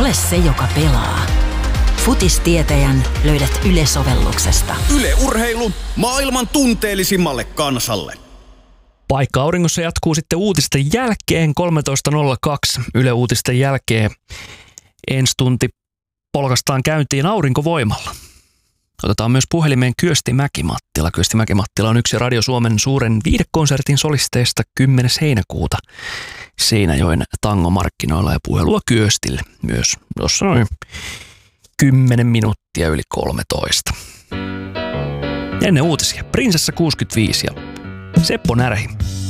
Ole se, joka pelaa. Futistietäjän löydät Yle-sovelluksesta. Yle Urheilu maailman tunteellisimmalle kansalle. Paikka auringossa jatkuu sitten uutisten jälkeen 13.02. Yle Uutisten jälkeen ensi tunti polkastaan käyntiin aurinkovoimalla. Otetaan myös puhelimeen Kyösti Mäki-Mattila. Kyösti Mäki-Mattila on yksi Radio Suomen suuren viihdekonsertin solisteista 10. heinäkuuta Seinäjoen tangomarkkinoilla, ja puhelua Kyöstille myös tuossa noin 10 minuuttia yli 13. Ennen uutisia Prinsessa 65 ja Seppo Närhi.